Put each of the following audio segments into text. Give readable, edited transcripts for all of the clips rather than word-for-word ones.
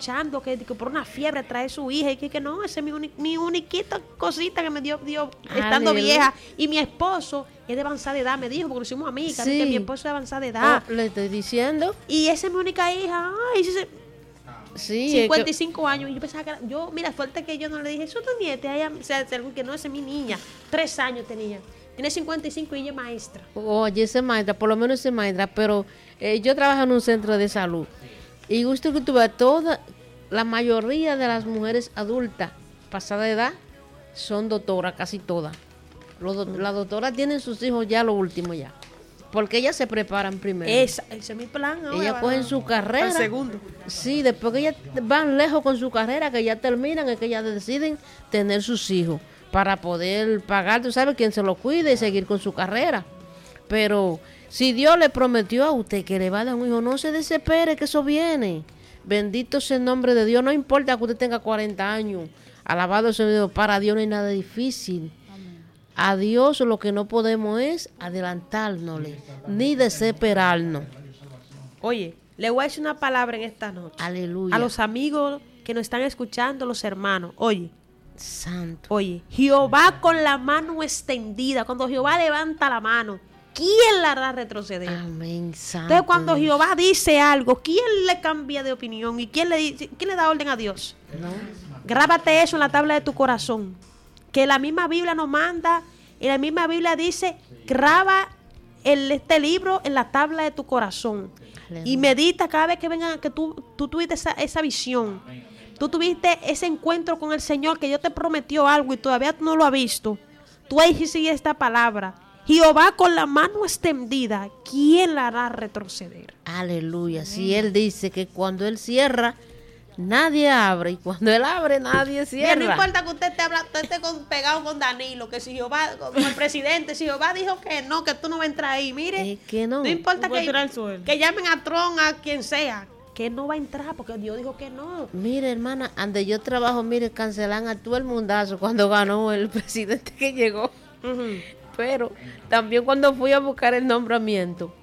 luchando que por una fiebre trae su hija y que no, esa es mi uniquita cosita que me dio Dios estando vieja. Y mi esposo es de avanzada edad, me dijo, porque somos amigas, que mi esposo es de avanzada edad. Le estoy diciendo. Y esa es mi única hija. Ay, sí, 55 años. Y yo pensaba que mira, fuerte que yo no le dije, eso es tu nieta. Que no, esa es mi niña. 3 años tenía. Tiene 55 y ella es maestra. Oye, esa es maestra, por lo menos esa es maestra, pero yo trabajo en un centro de salud. Y gusto que tú veas, la mayoría de las mujeres adultas, pasada de edad, son doctoras, casi todas. Las doctoras tienen sus hijos ya lo último ya. Porque ellas se preparan primero. Ese es mi plan. Ellas cogen su carrera. Al segundo. Sí, después que ellas van lejos con su carrera, que ya terminan, es que ellas deciden tener sus hijos para poder pagar, tú sabes, quien se lo cuide y seguir con su carrera. Pero si Dios le prometió a usted que le va a dar un hijo, no se desespere, que eso viene. Bendito sea el nombre de Dios. No importa que usted tenga 40 años. Alabado sea Dios. Para Dios no hay nada difícil. A Dios lo que no podemos es adelantarnos ni desesperarnos. Oye, le voy a decir una palabra en esta noche. Aleluya. A los amigos que nos están escuchando, los hermanos. Oye. Santo. Oye, Jehová con la mano extendida. Cuando Jehová levanta la mano, ¿quién la hará retroceder? Amén, santo. Entonces, cuando Jehová dice algo, ¿quién le cambia de opinión? ¿Y quién le da orden a Dios? No. Grábate eso en la tabla de tu corazón. Que la misma Biblia nos manda, y la misma Biblia dice, graba este libro en la tabla de tu corazón. Aleluya. Y medita cada vez que vengan, que tú tuviste esa visión. Tú tuviste ese encuentro con el Señor, que Dios te prometió algo y todavía tú no lo has visto. Tú ahí sigue esta palabra. Jehová con la mano extendida, ¿quién la hará retroceder? Aleluya. Si Él dice que cuando Él cierra, nadie abre, y cuando Él abre, nadie cierra. Mira, no importa que usted esté pegado con Danilo, que si Jehová, con el presidente, si Jehová dijo que no, que tú no vas a entrar ahí, mire. Es que no. No importa que llamen a Trump, a quien sea, que no va a entrar, porque Dios dijo que no. Mire, hermana, donde yo trabajo, mire, cancelan a todo el mundazo cuando ganó el presidente que llegó. Uh-huh. Pero también cuando fui a buscar el nombramiento,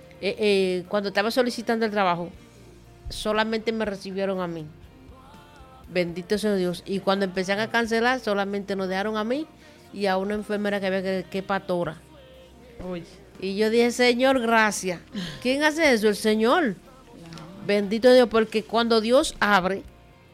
cuando estaba solicitando el trabajo, solamente me recibieron a mí. Bendito sea Dios. Y cuando empezaron a cancelar, solamente nos dejaron a mí y a una enfermera que había que patora. Uy. Y yo dije, Señor, gracias. ¿Quién hace eso? El Señor. Bendito Dios, porque cuando Dios abre,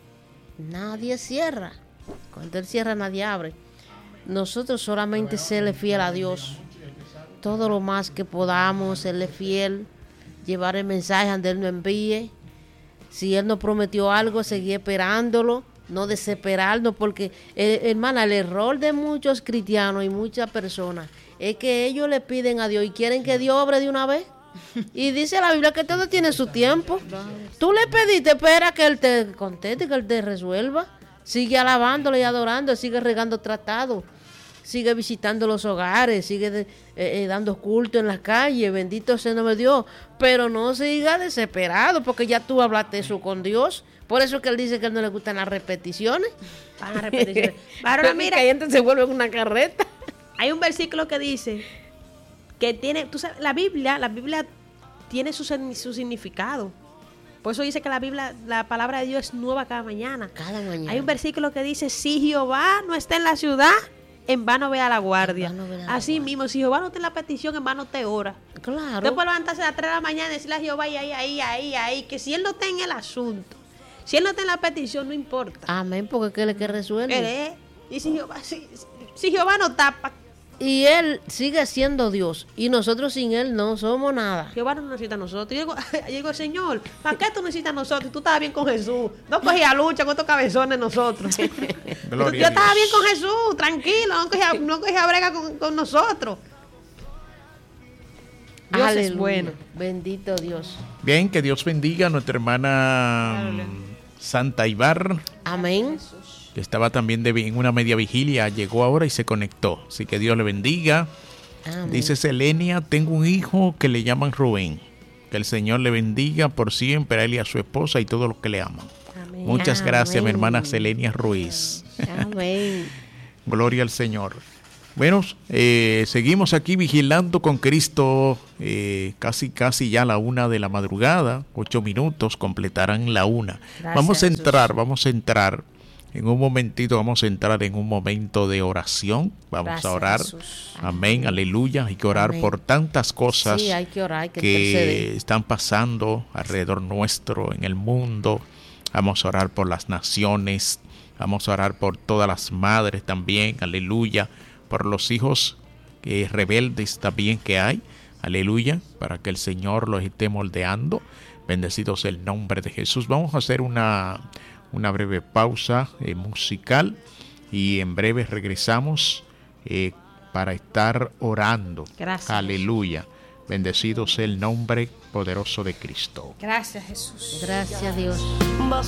nadie cierra. Cuando Él cierra, nadie abre. Nosotros solamente serle fiel a Dios. Todo lo más que podamos, serle fiel, llevar el mensaje donde Él nos envíe. Si Él nos prometió algo, seguir esperándolo, no desesperarnos, porque, hermana, el error de muchos cristianos y muchas personas es que ellos le piden a Dios y quieren que Dios obre de una vez. Y dice la Biblia que todo tiene su tiempo. Tú le pediste, espera que Él te conteste, que Él te resuelva. Sigue alabándolo y adorando, sigue regando tratados, sigue visitando los hogares, sigue dando culto en las calles. Bendito sea el nombre de Dios. Pero no siga desesperado, porque ya tú hablaste eso con Dios. Por eso es que Él dice que a Él no le gustan las repeticiones. Van a repeticiones. Ahora mira, que gente se vuelve una carreta. Hay un versículo que dice que tiene, tú sabes, la Biblia tiene su significado. Por eso dice que la palabra de Dios es nueva cada mañana. Cada mañana. Hay un versículo que dice, si Jehová no está en la ciudad, en vano vea la guardia. Así mismo, si Jehová no está en la petición, en vano te ora. Claro. Usted puede levantarse a las 3 de la mañana y decirle a Jehová ahí, que si Él no está en el asunto, si Él no está en la petición, no importa. Amén, porque Él es que resuelve. Y si Jehová no tapa. Y Él sigue siendo Dios. Y nosotros sin Él no somos nada. Jehová no necesita a nosotros. Yo digo, Señor, ¿para qué tú necesitas a nosotros? Tú estabas bien con Jesús. No cogías lucha con estos cabezones nosotros. Yo estaba bien con Jesús, tranquilo. No cogía brega con nosotros. Dios Aleluya. es bueno. Bendito Dios. Bien, que Dios bendiga a nuestra hermana Santa Ibar. Amén. Que estaba también en una media vigilia, llegó ahora y se conectó. Así que Dios le bendiga. Amén. Dice Selenia, tengo un hijo que le llaman Rubén. Que el Señor le bendiga por siempre a él y a su esposa y todos los que le aman. Amén. Muchas gracias, mi hermana Selenia Ruiz. Amén. Gloria al Señor. Bueno, seguimos aquí vigilando con Cristo, casi ya la 1 de la madrugada, 8 minutos completarán la 1. Gracias, Vamos a Jesús. entrar en un momentito, vamos a entrar en un momento de oración, vamos Gracias, a orar, Jesús. amén, aleluya, hay que orar Amén. por tantas cosas Sí, hay que orar, hay que que interceder. están pasando alrededor nuestro, en el mundo. Vamos a orar por las naciones, vamos a orar por todas las madres también, aleluya, por los hijos rebeldes también que hay, aleluya, para que el Señor los esté moldeando. Bendecido sea el nombre de Jesús. Vamos a hacer una breve pausa musical y en breve regresamos para estar orando. Gracias. Aleluya. Bendecido sea el nombre poderoso de Cristo. Gracias, Jesús. Gracias, Dios.